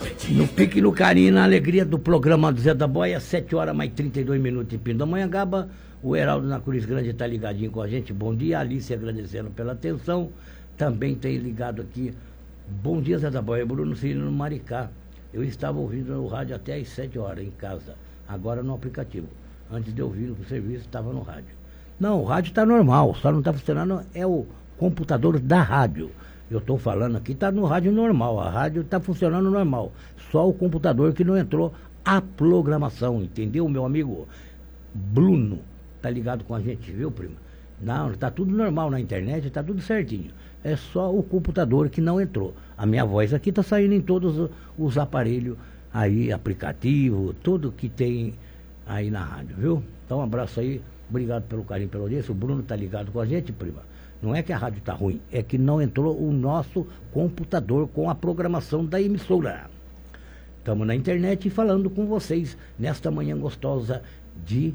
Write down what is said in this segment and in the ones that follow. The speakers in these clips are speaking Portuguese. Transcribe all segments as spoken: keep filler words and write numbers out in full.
No pique, no carinho, na alegria do programa do Zé da Boia, sete horas mais trinta e dois minutos em Pindamonhangaba. O Heraldo na Cruz Grande está ligadinho com a gente. Bom dia, Alice agradecendo pela atenção. Também tem ligado aqui. Bom dia, Zé da Boia, Bruno Cirino no Maricá. Eu estava ouvindo no rádio até às sete horas em casa, agora no aplicativo. Antes de eu vir para o serviço, estava no rádio. Não, o rádio está normal, só não está funcionando, é o computador da rádio. Eu estou falando aqui, está no rádio normal, a rádio está funcionando normal. Só o computador que não entrou a programação, entendeu, meu amigo? Bruno, tá ligado com a gente, viu, prima? Não, está tudo normal na internet, está tudo certinho. É só o computador que não entrou. A minha voz aqui está saindo em todos os aparelhos aí, aplicativo, tudo que tem aí na rádio, viu? Então um abraço aí, obrigado pelo carinho, pela audiência. O Bruno tá ligado com a gente, prima. Não é que a rádio tá ruim, é que não entrou o nosso computador com a programação da emissora. Estamos na internet falando com vocês nesta manhã gostosa de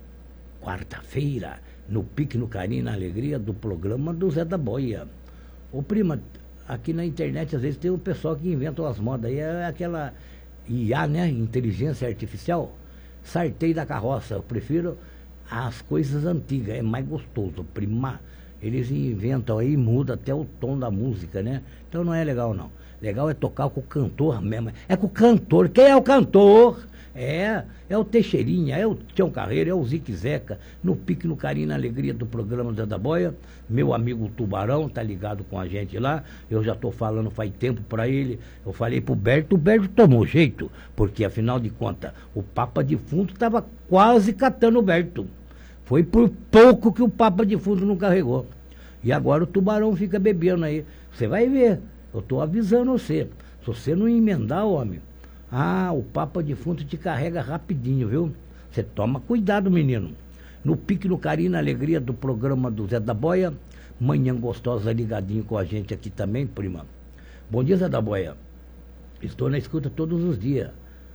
quarta-feira, no pique, no carinho, na alegria do programa do Zé da Boia. Ô prima, aqui na internet às vezes tem um pessoal que inventa umas modas aí, é aquela I A, né, inteligência artificial, sartei da carroça. Eu prefiro as coisas antigas, é mais gostoso, prima. Eles inventam aí, muda até o tom da música, né? Então não é legal, não. Legal é tocar com o cantor mesmo. É com o cantor. Quem é o cantor? É, é o Teixeirinha, é o Tião Carreiro, é o Zique Zeca. No pique, no carinho, na alegria do programa Zé da Boia. Meu amigo Tubarão tá ligado com a gente lá. Eu já tô falando faz tempo pra ele. Eu falei pro Berto, o Berto tomou jeito. Porque, afinal de contas, o Papa Defunto tava quase catando o Berto. Foi por pouco que o Papa Defunto não carregou. E agora o Tubarão fica bebendo aí. Você vai ver. Eu estou avisando você. Se você não emendar, homem, ah, o Papa Defunto te carrega rapidinho, viu? Você toma cuidado, menino. No pique, no carinho, na alegria do programa do Zé da Boia. Manhã gostosa ligadinho com a gente aqui também, prima. Bom dia, Zé da Boia. Estou na escuta todos os dias.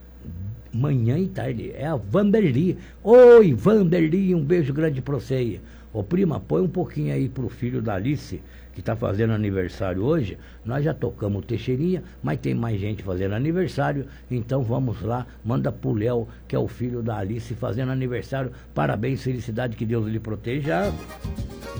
Manhã e tarde, é a Vanderly. Oi, Vanderly, um beijo grande pra você aí. Ô prima, põe um pouquinho aí pro filho da Alice, que tá fazendo aniversário hoje. Nós já tocamos o Teixeirinha, mas tem mais gente fazendo aniversário, então vamos lá, manda pro Léo, que é o filho da Alice, fazendo aniversário. Parabéns, felicidade, que Deus lhe proteja.